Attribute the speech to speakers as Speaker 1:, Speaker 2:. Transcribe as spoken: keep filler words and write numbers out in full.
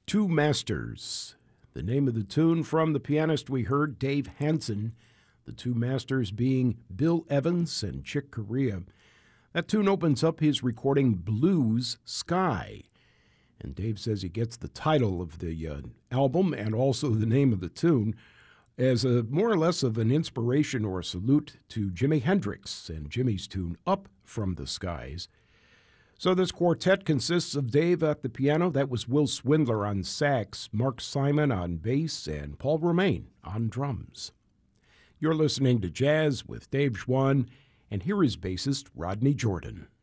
Speaker 1: Two Masters, the name of the tune from the pianist we heard, Dave Hansen, the two masters being Bill Evans and Chick Corea. That tune opens up his recording Blues Sky. And Dave says he gets the title of the uh, album and also the name of the tune as a more or less of an inspiration or a salute to Jimi Hendrix and Jimmy's tune Up from the Skies. So this quartet consists of Dave at the piano, that was Will Swindler on sax, Mark Simon on bass, and Paul Romain on drums. You're listening to Jazz with Dave Schwann, and here is bassist Rodney Jordan.